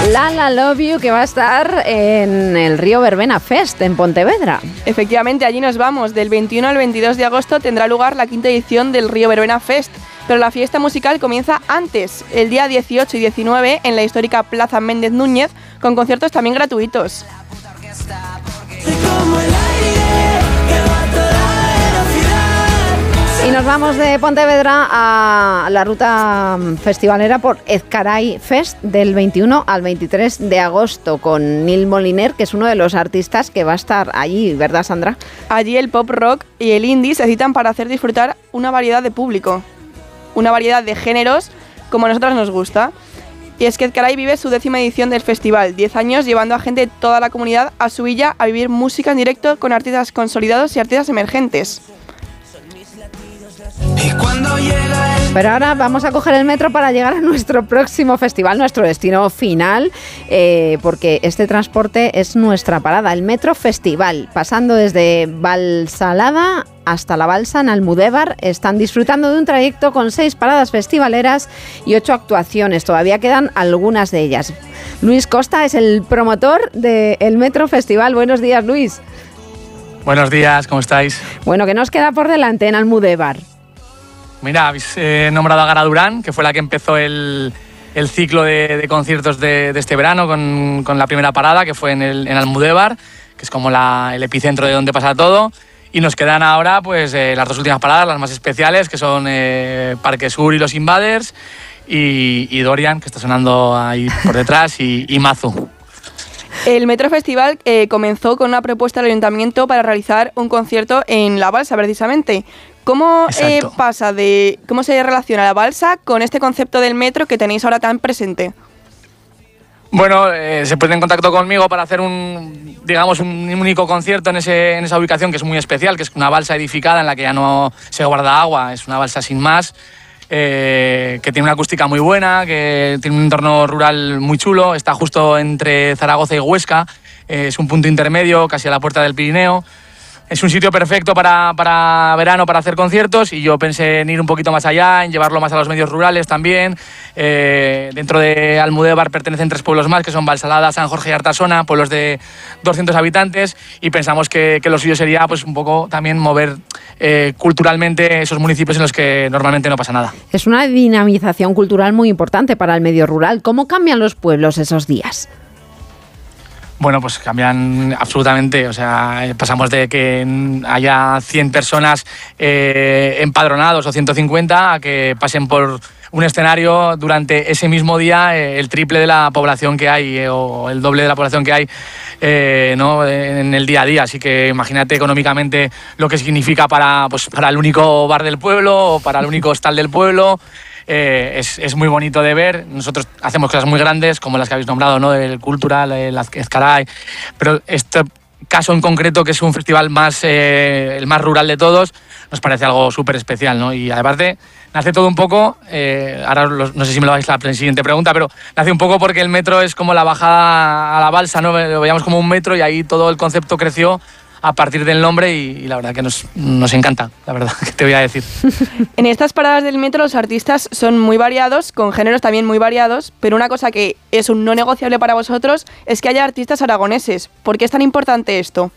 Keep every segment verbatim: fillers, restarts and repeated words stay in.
Lala Love You, que va a estar en el Río Verbena Fest en Pontevedra. Efectivamente, allí nos vamos. Del veintiuno al veintidós de agosto tendrá lugar la quinta edición del Río Verbena Fest, pero la fiesta musical comienza antes, el día dieciocho y diecinueve, en la histórica Plaza Méndez Núñez, con conciertos también gratuitos. Y nos vamos de Pontevedra a la ruta festivalera por Ezcaray Fest del veintiuno al veintitrés de agosto con Nil Moliner, que es uno de los artistas que va a estar allí, ¿verdad, Sandra? Allí el pop rock y el indie se citan para hacer disfrutar una variedad de público, una variedad de géneros como a nosotros nos gusta. Y es que Ezcaray vive su décima edición del festival, diez años llevando a gente de toda la comunidad a su villa a vivir música en directo con artistas consolidados y artistas emergentes. Pero ahora vamos a coger el metro para llegar a nuestro próximo festival, nuestro destino final, eh, porque este transporte es nuestra parada, el Metro Festival, pasando desde Valsalada hasta la Balsa en Almudévar. Están disfrutando de un trayecto con seis paradas festivaleras y ocho actuaciones. Todavía quedan algunas de ellas. Luis Costa es el promotor del Metro Festival. Buenos días, Luis. Buenos días, ¿cómo estáis? Bueno, ¿qué nos queda por delante en Almudévar? Mira, habéis eh, nombrado a Gara Durán, que fue la que empezó el, el ciclo de, de conciertos de, de este verano con, con la primera parada, que fue en, el, en Almudévar, que es como la, el epicentro de donde pasa todo. Y nos quedan ahora pues eh, las dos últimas paradas, las más especiales, que son eh, Parque Sur y Los Invaders, y, y Dorian, que está sonando ahí por detrás, y, y Mazu. El Metro Festival eh, comenzó con una propuesta del Ayuntamiento para realizar un concierto en la Balsa, precisamente. ¿Cómo eh, pasa de cómo se relaciona la Balsa con este concepto del metro que tenéis ahora tan presente? Bueno, eh, se pone en contacto conmigo para hacer un, digamos, un único concierto en, ese, en esa ubicación que es muy especial, que es una balsa edificada en la que ya no se guarda agua, es una balsa sin más, eh, que tiene una acústica muy buena, que tiene un entorno rural muy chulo, está justo entre Zaragoza y Huesca, eh, es un punto intermedio, casi a la puerta del Pirineo. Es un sitio perfecto para, para verano, para hacer conciertos, y yo pensé en ir un poquito más allá, en llevarlo más a los medios rurales también. Eh, dentro de Almudévar pertenecen tres pueblos más, que son Valsalada, San Jorge y Artasona, pueblos de doscientos habitantes, y pensamos que, que lo suyo sería pues, un poco también mover eh, culturalmente esos municipios en los que normalmente no pasa nada. Es una dinamización cultural muy importante para el medio rural. ¿Cómo cambian los pueblos esos días? Bueno, pues cambian absolutamente, o sea, pasamos de que haya cien personas eh, empadronados o ciento cincuenta a que pasen por un escenario durante ese mismo día eh, el triple de la población que hay eh, o el doble de la población que hay eh, ¿no? en el día a día. Así que imagínate económicamente lo que significa para, pues, para el único bar del pueblo o para el único hostal del pueblo. Eh, es, es muy bonito de ver. Nosotros hacemos cosas muy grandes, como las que habéis nombrado, ¿no? El Cultural, el Ezcaray, pero este caso en concreto, que es un festival más, eh, el más rural de todos, nos parece algo súper especial, ¿no? Y aparte, nace todo un poco, eh, ahora los, no sé si me lo vais a la siguiente pregunta, pero nace un poco porque el metro es como la bajada a la balsa, ¿no? Lo veíamos como un metro y ahí todo el concepto creció a partir del nombre y, y la verdad que nos, nos encanta, la verdad, que te voy a decir. En estas paradas del metro los artistas son muy variados, con géneros también muy variados, pero una cosa que es un no negociable para vosotros es que haya artistas aragoneses. ¿Por qué es tan importante esto?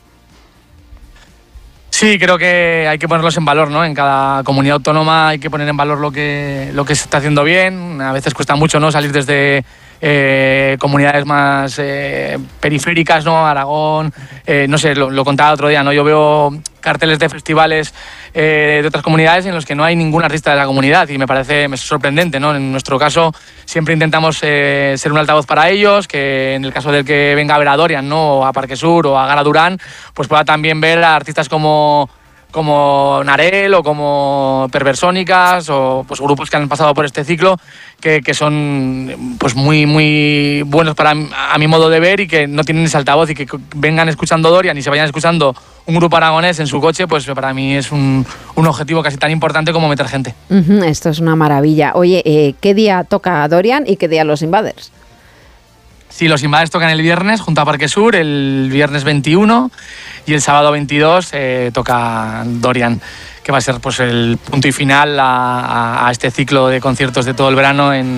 Sí, creo que hay que ponerlos en valor, ¿no? En cada comunidad autónoma hay que poner en valor lo que, lo que se está haciendo bien. A veces cuesta mucho, ¿no? Salir desde eh, comunidades más eh, periféricas, ¿no? Aragón, eh, no sé, lo, lo contaba otro día, ¿no? Yo veo carteles de festivales eh, de otras comunidades en los que no hay ningún artista de la comunidad y me parece me sorprendente, ¿no? En nuestro caso siempre intentamos eh, ser un altavoz para ellos, que en el caso del que venga a ver a Dorian, ¿no? O a Parque Sur o a Gara Durán, pues pueda también ver a artistas como como Narel o como Perversónicas o pues grupos que han pasado por este ciclo que, que son pues muy muy buenos para a mi modo de ver y que no tienen ese altavoz y que vengan escuchando Dorian y se vayan escuchando un grupo aragonés en su coche, pues para mí es un, un objetivo casi tan importante como meter gente. Uh-huh, esto es una maravilla. Oye, eh, ¿qué día toca Dorian y qué día Los Invaders? Sí, Los Invaders tocan el viernes junto a Parque Sur, el viernes veintiuno, y el sábado veintidós eh, toca Dorian, que va a ser pues el punto y final a, a, a este ciclo de conciertos de todo el verano en